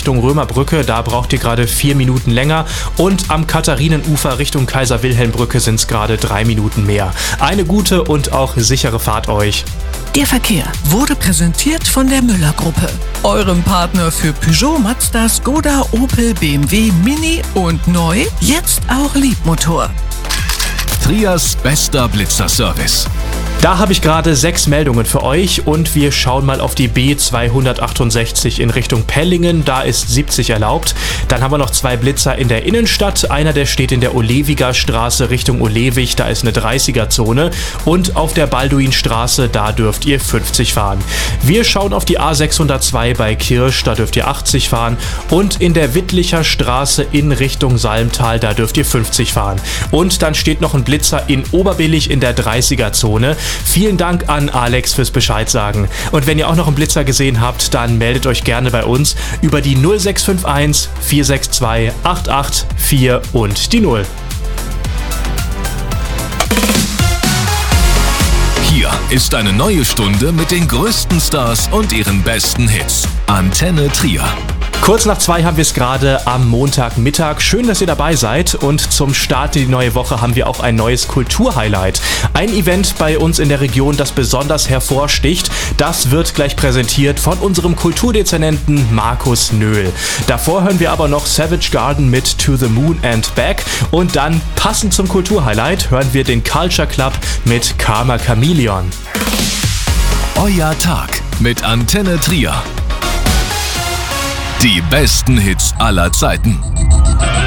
Richtung Römerbrücke, da braucht ihr gerade 4 Minuten länger. Und am Katharinenufer Richtung Kaiser-Wilhelm-Brücke sind es gerade 3 Minuten mehr. Eine gute und auch sichere Fahrt euch. Der Verkehr wurde präsentiert von der Müller-Gruppe, eurem Partner für Peugeot, Mazda, Skoda, Opel, BMW, Mini und neu, jetzt auch Liebmotor. Trias bester Blitzerservice. Da habe ich gerade 6 Meldungen für euch und wir schauen mal auf die B268 in Richtung Pellingen, da ist 70 erlaubt. Dann haben wir noch 2 Blitzer in der Innenstadt, einer der steht in der Olewiger Straße Richtung Olewig, da ist eine 30er-Zone und auf der Balduinstraße, da dürft ihr 50 fahren. Wir schauen auf die A602 bei Kirsch, da dürft ihr 80 fahren und in der Wittlicher Straße in Richtung Salmtal, da dürft ihr 50 fahren. Und dann steht noch ein Blitzer in Oberbillig in der 30er-Zone. Vielen Dank an Alex fürs Bescheid sagen. Und wenn ihr auch noch einen Blitzer gesehen habt, dann meldet euch gerne bei uns über die 0651 462 884 und die 0. Hier ist eine neue Stunde mit den größten Stars und ihren besten Hits. Antenne Trier. Kurz nach 2 haben wir es gerade am Montagmittag. Schön, dass ihr dabei seid und zum Start in die neue Woche haben wir auch ein neues Kulturhighlight. Ein Event bei uns in der Region, das besonders hervorsticht. Das wird gleich präsentiert von unserem Kulturdezernenten Markus Nöhl. Davor hören wir aber noch Savage Garden mit To the Moon and Back und dann, passend zum Kulturhighlight, hören wir den Culture Club mit Karma Chameleon. Euer Tag mit Antenne Trier. Die besten Hits aller Zeiten.